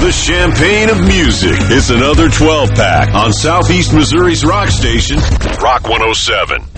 The champagne of music. It's another 12-pack on Southeast Missouri's rock station, Rock 107.